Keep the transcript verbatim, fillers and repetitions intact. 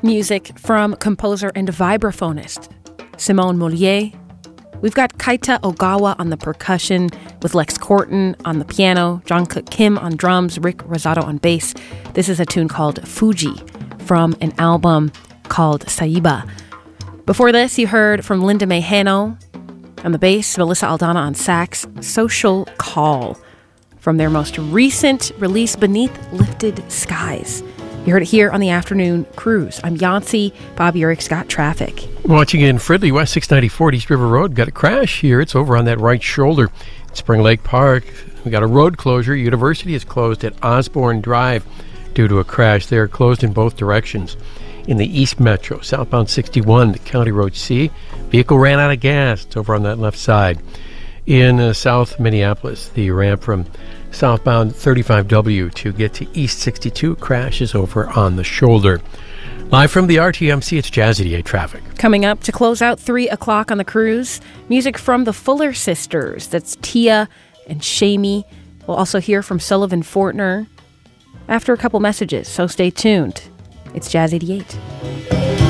Music from composer and vibraphonist Simone Molier. We've got Kaita Ogawa on the percussion with Lex Corton on the piano, Jungkook Kim on drums, Rick Rosado on bass. This is a tune called Fuji from an album called Saiba. Before this, you heard from Linda May Hanno on the bass, Melissa Aldana on sax, Social Call from their most recent release, Beneath Lifted Skies. You heard it here on the Afternoon Cruise. I'm Yancy. Bob Urick's got traffic. Watching in Fridley, West six ninety-four East River Road. Got a crash here. It's over on that right shoulder at Spring Lake Park. We got a road closure. University is closed at Osborne Drive due to a crash. They are closed in both directions. In the East Metro, southbound sixty-one to County Road C, vehicle ran out of gas. It's over on that left side. In uh, South Minneapolis, the ramp from southbound thirty-five W to get to East sixty-two crashes over on the shoulder. Live from the R T M C, it's Jazz eighty-eight traffic. Coming up to close out three o'clock on the cruise, music from the Fuller Sisters. That's Tia and Shamie. We'll also hear from Sullivan Fortner after a couple messages, so stay tuned. It's Jazz eighty-eight.